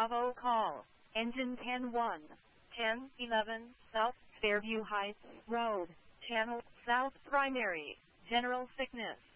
Bravo call. Engine 10-1. 10-11 South Fairview Heights Road. Channel South Primary. General sickness.